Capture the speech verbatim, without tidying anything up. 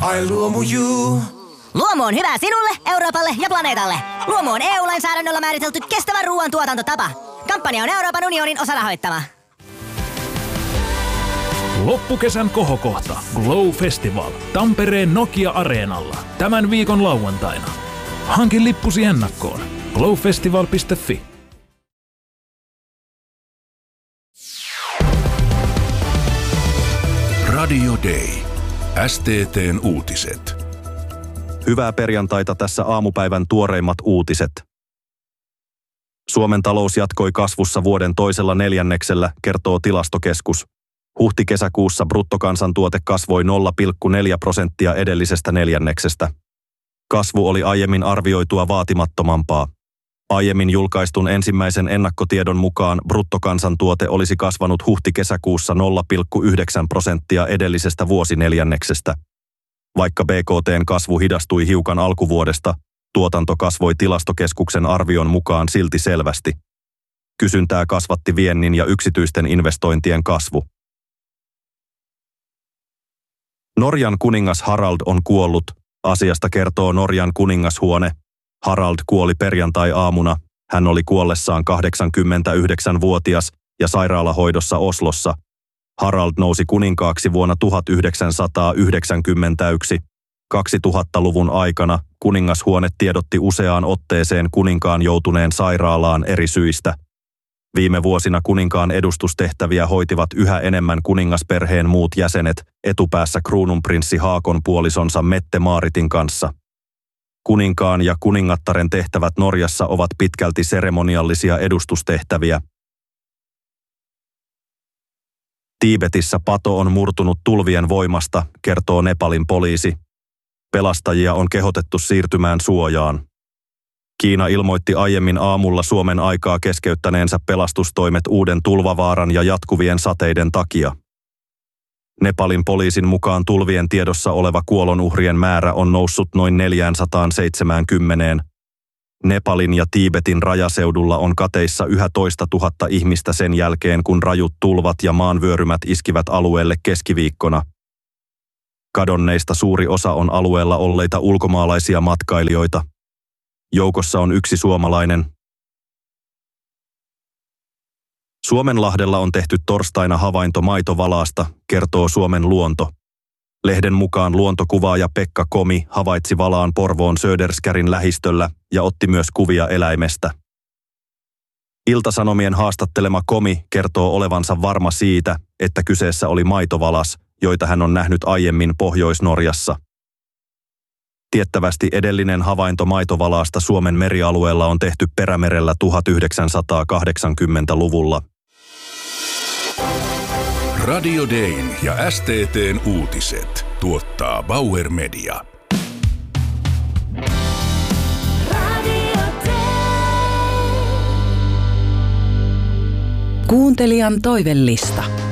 Ai Luomu.you. Luomu on hyvä sinulle, Euroopalle ja planeetalle. Luomu on E U-lainsäädännöllä määritelty kestävän ruoan tuotantotapa. Kampanja on Euroopan unionin osarahoittama. Loppukesän kohokohta Glow Festival Tampereen Nokia-areenalla tämän viikon lauantaina. Hankin lippusi ennakkoon glow festival piste fi. Radio Day. S T T:n uutiset. Hyvää perjantaita, tässä aamupäivän tuoreimmat uutiset. Suomen talous jatkoi kasvussa vuoden toisella neljänneksellä, kertoo Tilastokeskus. Huhti-kesäkuussa bruttokansantuote kasvoi nolla pilkku neljä prosenttia edellisestä neljänneksestä. Kasvu oli aiemmin arvioitua vaatimattomampaa. Aiemmin julkaistun ensimmäisen ennakkotiedon mukaan bruttokansantuote olisi kasvanut huhti-kesäkuussa nolla pilkku yhdeksän prosenttia edellisestä vuosineljänneksestä. Vaikka B K T:n kasvu hidastui hiukan alkuvuodesta, tuotanto kasvoi Tilastokeskuksen arvion mukaan silti selvästi. Kysyntää kasvatti viennin ja yksityisten investointien kasvu. Norjan kuningas Harald on kuollut, asiasta kertoo Norjan kuningashuone. Harald kuoli perjantai-aamuna, hän oli kuollessaan kahdeksankymmentäyhdeksänvuotias ja sairaalahoidossa Oslossa. Harald nousi kuninkaaksi vuonna tuhatyhdeksänsataayhdeksänkymmentäyksi. kaksituhattaluvun aikana kuningashuone tiedotti useaan otteeseen kuninkaan joutuneen sairaalaan eri syistä. Viime vuosina kuninkaan edustustehtäviä hoitivat yhä enemmän kuningasperheen muut jäsenet, etupäässä kruununprinssi Haakon puolisonsa Mette-Maaritin kanssa. Kuninkaan ja kuningattaren tehtävät Norjassa ovat pitkälti seremoniallisia edustustehtäviä. Tiibetissä pato on murtunut tulvien voimasta, kertoo Nepalin poliisi. Pelastajia on kehotettu siirtymään suojaan. Kiina ilmoitti aiemmin aamulla Suomen aikaa keskeyttäneensä pelastustoimet uuden tulvavaaran ja jatkuvien sateiden takia. Nepalin poliisin mukaan tulvien tiedossa oleva kuolonuhrien määrä on noussut noin neljäsataaseitsemänkymmentä. Nepalin ja Tiibetin rajaseudulla on kateissa yhä toista tuhatta ihmistä sen jälkeen, kun rajut tulvat ja maanvyörymät iskivät alueelle keskiviikkona. Kadonneista suuri osa on alueella olleita ulkomaalaisia matkailijoita. Joukossa on yksi suomalainen. Suomenlahdella on tehty torstaina havainto maitovalaasta, kertoo Suomen Luonto. Lehden mukaan luontokuvaaja Pekka Komi havaitsi valaan Porvoon Söderskärin lähistöllä ja otti myös kuvia eläimestä. Ilta-Sanomien haastattelema Komi kertoo olevansa varma siitä, että kyseessä oli maitovalas, joita hän on nähnyt aiemmin Pohjois-Norjassa. Tiettävästi edellinen havainto maitovalaasta Suomen merialueella on tehty Perämerellä tuhatyhdeksänsataakahdeksankymmentäluvulla. Radio Dayn ja S T T:n uutiset tuottaa Bauer Media. Kuuntelijan toivellista.